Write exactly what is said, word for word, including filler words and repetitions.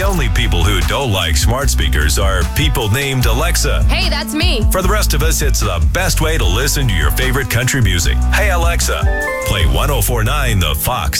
The only people who don't like smart speakers are people named Alexa. Hey, that's me. For the rest of us, it's the best way to listen to your favorite country music. Hey, Alexa, play one oh four point nine The Fox.